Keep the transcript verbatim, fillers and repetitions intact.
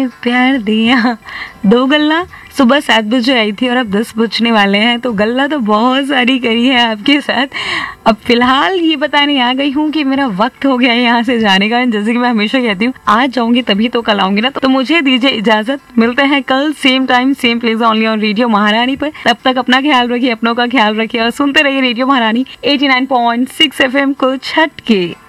प्यार दिया। दो गल्ला सुबह सात बजे आई थी और अब दस बजने वाले हैं, तो गल्ला तो बहुत सारी करी है आपके साथ। अब फिलहाल ये बताने आ गई हूँ कि मेरा वक्त हो गया है यहाँ से जाने का। जैसे कि मैं हमेशा कहती हूँ, आज जाऊंगी तभी तो कल आऊंगी ना, तो मुझे दीजिए इजाजत। मिलते हैं कल same time same place only on radio महारानी पर। तब तक अपना ख्याल रखिए, अपनों का ख्याल रखिए और सुनते रहिए रेडियो महारानी eighty nine point six F M को छट के।